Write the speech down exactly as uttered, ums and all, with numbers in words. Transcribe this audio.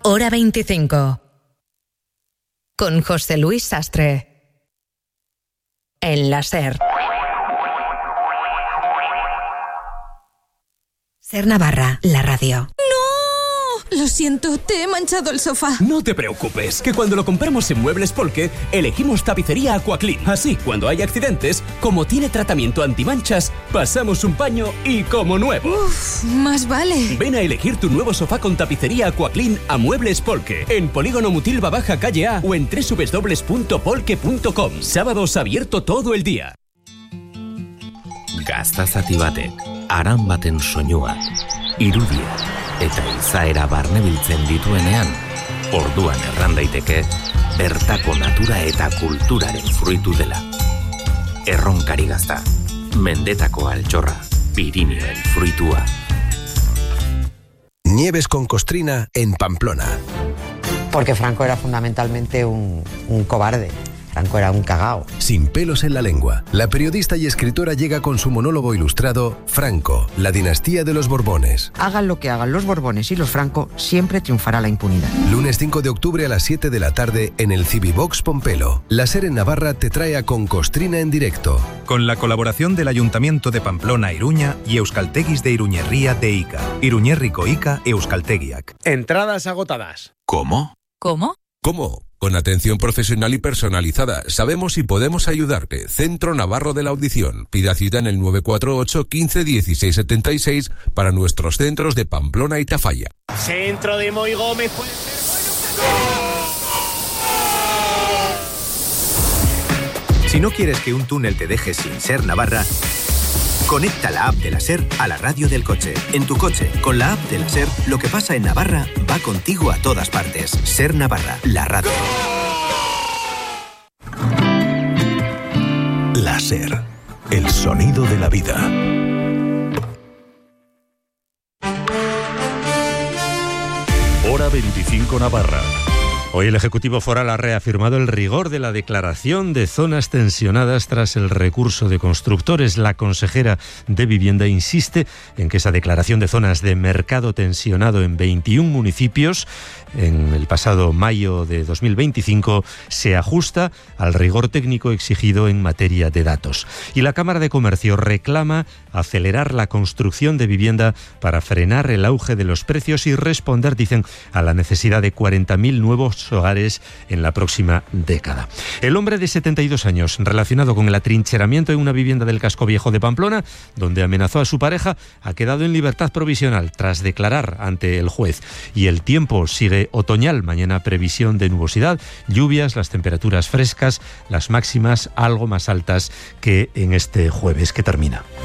Hora veinticinco. Con José Luis Sastre. En la SER. SER Navarra, la radio. Lo siento, te he manchado el sofá. No te preocupes, que cuando lo compramos en Muebles Polke, elegimos tapicería Aquaclean. Así, cuando hay accidentes, como tiene tratamiento antimanchas, pasamos un paño y como nuevo. Uf, más vale. Ven a elegir tu nuevo sofá con tapicería Aquaclean a Muebles Polke, en Polígono Mutilva Baja Calle A o en doble u doble u doble u punto polke punto com. Sábados abierto todo el día. Gaztazati batek, aran baten soinua, irudia eta izaera barnebiltzen dituenean, orduan erran daiteke bertako natura eta kulturaren fruitu dela. Erronkari gazta, mendetako altxorra, Pirinioen fruitua. Nieves con Costrina en Pamplona. Porque Franco era fundamentalmente un, un cobarde. Franco era un cagao. Sin pelos en la lengua, la periodista y escritora llega con su monólogo ilustrado Franco, la dinastía de los Borbones. Hagan lo que hagan los Borbones y los Franco, siempre triunfará la impunidad. Lunes cinco de octubre a las siete de la tarde en el Civivox Pompelo. La SER en Navarra te trae a Con Costrina en directo. Con la colaboración del Ayuntamiento de Pamplona Iruña y Euskalteguis de Iruñerría de Ica. Iruñerriko Ica Euskaltegiak. Entradas agotadas. ¿Cómo? ¿Cómo? ¿Cómo? Con atención profesional y personalizada. Sabemos y podemos ayudarte. Centro Navarro de la Audición. Pida cita en el nueve cuatro ocho, quince, dieciséis setenta y seis para nuestros centros de Pamplona y Tafalla. Centro de Moy Gómez. Si no quieres que un túnel te deje sin SER Navarra, conecta la app de la SER a la radio del coche. En tu coche, con la app de la SER, lo que pasa en Navarra va contigo a todas partes. SER Navarra, la radio. La SER, el sonido de la vida. Hora veinticinco Navarra. Hoy el Ejecutivo Foral ha reafirmado el rigor de la declaración de zonas tensionadas tras el recurso de constructores. La consejera de Vivienda insiste en que esa declaración de zonas de mercado tensionado en veintiún municipios en el pasado mayo de dos mil veinticinco se ajusta al rigor técnico exigido en materia de datos. Y la Cámara de Comercio reclama acelerar la construcción de vivienda para frenar el auge de los precios y responder, dicen, a la necesidad de cuarenta mil nuevos hogares en la próxima década. El hombre de setenta y dos años, relacionado con el atrincheramiento en una vivienda del Casco Viejo de Pamplona, donde amenazó a su pareja, ha quedado en libertad provisional tras declarar ante el juez. Y el tiempo sigue otoñal. Mañana previsión de nubosidad, lluvias, las temperaturas frescas, las máximas algo más altas que en este jueves que termina.